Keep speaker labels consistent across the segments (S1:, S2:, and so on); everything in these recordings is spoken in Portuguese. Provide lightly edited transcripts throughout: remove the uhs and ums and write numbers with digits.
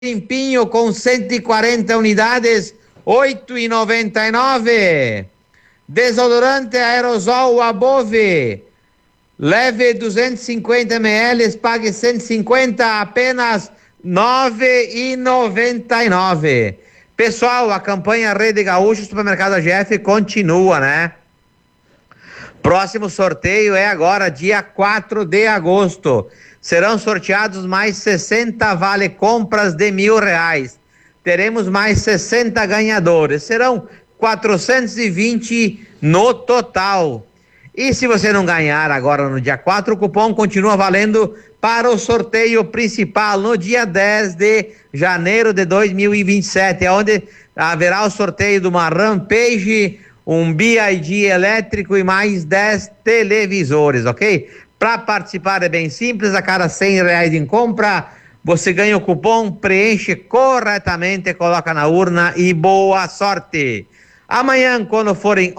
S1: limpinho com 140 unidades, 8,99. Desodorante aerosol Above, leve 250 ml, pague 150, apenas 9,99. Pessoal, a campanha Rede Gaúcho Supermercado AGF continua, né? Próximo sorteio é agora, dia 4 de agosto. Serão sorteados mais 60 vale compras de R$1.000. Teremos mais 60 ganhadores. Serão 420 no total. E se você não ganhar agora no dia 4, o cupom continua valendo para o sorteio principal no dia 10 de janeiro de 2027, onde haverá o sorteio de uma Rampage, um BYD elétrico e mais 10 televisores, ok? Para participar é bem simples, a cada R$100 em compra, você ganha o cupom, preenche corretamente, coloca na urna e boa sorte. Amanhã, quando forem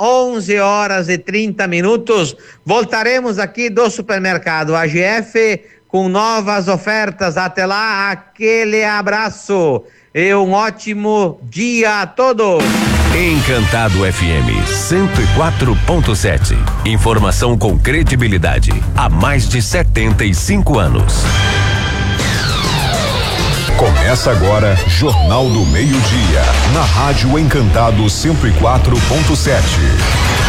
S1: 11h30, voltaremos aqui do supermercado AGF com novas ofertas. Até lá, aquele abraço e um ótimo dia a todos.
S2: Encantado FM 104.7. Informação com credibilidade há mais de 75 anos.
S3: Começa agora Jornal do Meio-Dia, na Rádio Encantado 104.7.